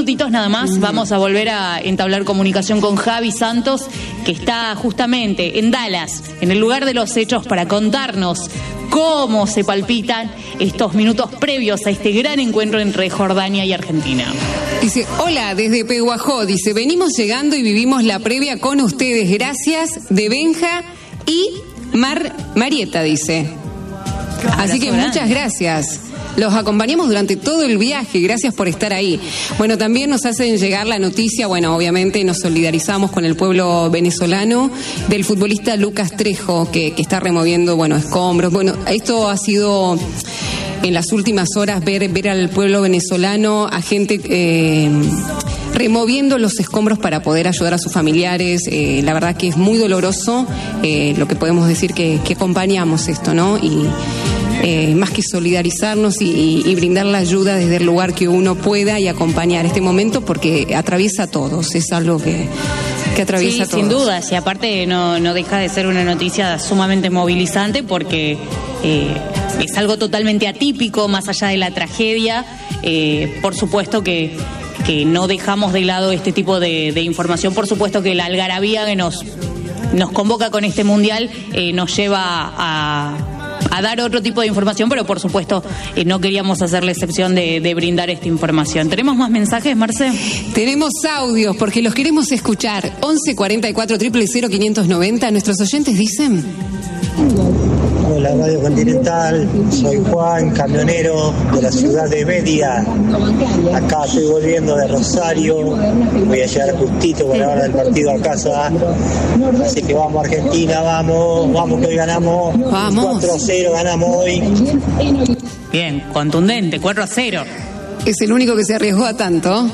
minutitos nada más vamos a volver a entablar comunicación con Javi Santos, que está justamente en Dallas, en el lugar de los hechos, para contarnos cómo se palpitan estos minutos previos a este gran encuentro entre Jordania y Argentina. Dice, hola, desde Pehuajó, dice, venimos llegando y vivimos la previa con ustedes, gracias, de Benja y Marieta, dice. Así que muchas gracias. Los acompañamos durante todo el viaje, gracias por estar ahí. Bueno, también nos hacen llegar la noticia, bueno, obviamente nos solidarizamos con el pueblo venezolano, del futbolista Lucas Trejo, que está removiendo, bueno, escombros. Bueno, esto ha sido en las últimas horas, ver al pueblo venezolano, a gente removiendo los escombros para poder ayudar a sus familiares. La verdad que es muy doloroso, lo que podemos decir que acompañamos esto, ¿no? Y más que solidarizarnos y brindar la ayuda desde el lugar que uno pueda y acompañar este momento, porque atraviesa a todos, es algo que atraviesa a todos. Sin duda, y aparte no deja de ser una noticia sumamente movilizante, porque es algo totalmente atípico, más allá de la tragedia. Por supuesto que no dejamos de lado este tipo de información. Por supuesto que la algarabía que nos convoca con este mundial nos lleva a dar otro tipo de información, pero por supuesto no queríamos hacer la excepción de brindar esta información. ¿Tenemos más mensajes, Marce? Tenemos audios, porque los queremos escuchar. 11 44 000 590. Nuestros oyentes dicen... Hola, Radio Continental, soy Juan, camionero de la ciudad de Mérida. Acá estoy volviendo de Rosario, voy a llegar justito con la hora del partido a casa. Así que vamos Argentina, vamos que hoy ganamos. Vamos. 4-0 ganamos hoy. Bien, contundente, 4-0. Es el único que se arriesgó a tanto.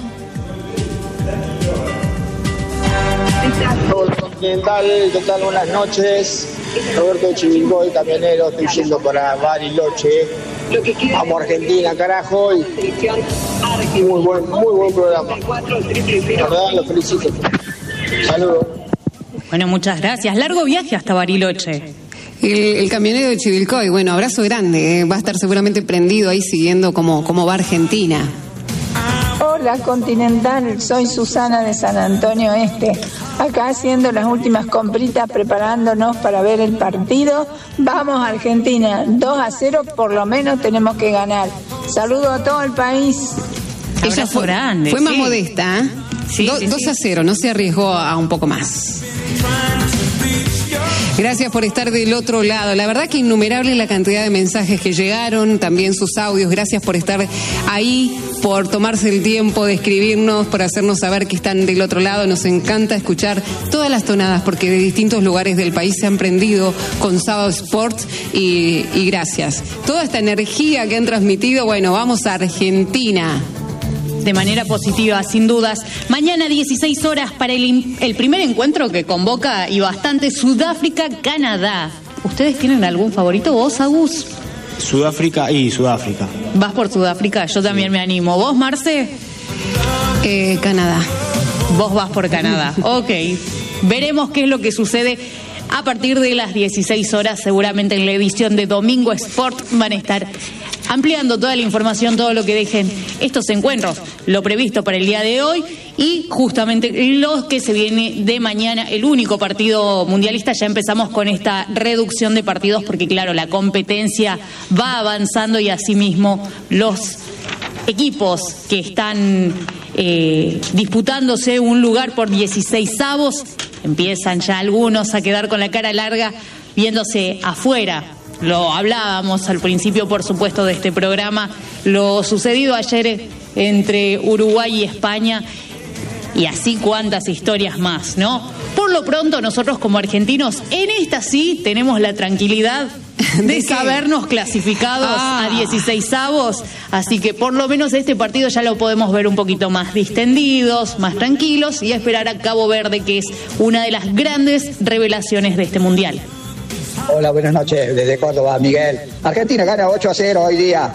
Hola Continental, ¿qué tal? Buenas noches. Roberto de Chivilcoy, camionero, estoy yendo para Bariloche. Vamos Argentina, carajo. Y muy buen programa. La verdad, lo felicito. Saludos. Bueno, muchas gracias. Largo viaje hasta Bariloche. El camionero de Chivilcoy, bueno, abrazo grande. Va a estar seguramente prendido ahí siguiendo cómo va Argentina. Hola Continental, soy Susana de San Antonio Este, acá haciendo las últimas compritas, preparándonos para ver el partido. Vamos Argentina, 2-0 por lo menos tenemos que ganar. Saludo a todo el país. Ella fue más modesta, ¿eh? Sí, 2-0, no se arriesgó a un poco más. Gracias por estar del otro lado. La verdad que innumerable la cantidad de mensajes que llegaron, también sus audios. Gracias por estar ahí, por tomarse el tiempo de escribirnos, por hacernos saber que están del otro lado. Nos encanta escuchar todas las tonadas, porque de distintos lugares del país se han prendido con Sábado Sports y gracias. Toda esta energía que han transmitido, bueno, vamos a Argentina. De manera positiva, sin dudas. Mañana 16 horas para el primer encuentro que convoca y bastante, Sudáfrica-Canadá. ¿Ustedes tienen algún favorito? ¿Vos, Agus? Sudáfrica. ¿Vas por Sudáfrica? Yo también me animo. ¿Vos, Marce? Canadá. Vos vas por Canadá. Ok. Veremos qué es lo que sucede a partir de las 16 horas. Seguramente en la edición de Domingo Sport van a estar ampliando toda la información, todo lo que dejen estos encuentros, lo previsto para el día de hoy y justamente los que se viene de mañana, el único partido mundialista. Ya empezamos con esta reducción de partidos porque claro, la competencia va avanzando y asimismo los equipos que están disputándose un lugar por 16avos, empiezan ya algunos a quedar con la cara larga viéndose afuera. Lo hablábamos al principio, por supuesto, de este programa, lo sucedido ayer entre Uruguay y España, y así cuantas historias más, ¿no? Por lo pronto, nosotros como argentinos, en esta sí tenemos la tranquilidad de sabernos clasificados a 16avos, así que por lo menos este partido ya lo podemos ver un poquito más distendidos, más tranquilos, y esperar a Cabo Verde, que es una de las grandes revelaciones de este Mundial. Hola, buenas noches, desde Córdoba, Miguel. Argentina gana 8-0 hoy día.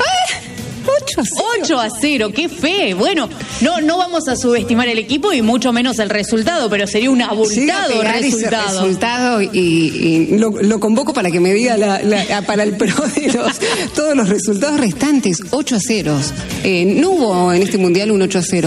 8-0, qué fe. Bueno, no vamos a subestimar el equipo y mucho menos el resultado, pero sería un abultado resultado. Y lo convoco para que me diga para el pro de todos los resultados restantes. 8-0. No hubo en este mundial un 8-0.